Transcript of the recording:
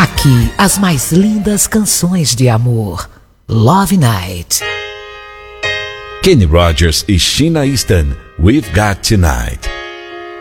Aqui, as mais lindas canções de amor. Love Night. Kenny Rogers e Sheena Easton, We've Got Tonight.